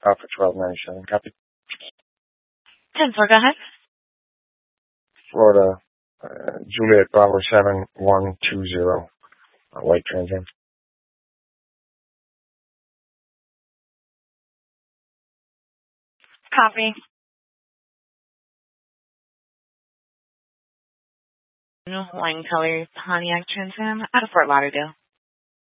Alpha 1297. Copy. 10-4, go ahead. Florida, Juliet Bravo 7120. White Trans Am. Copy. Hawaiian Colors Pontiac Trans Am out of Fort Lauderdale.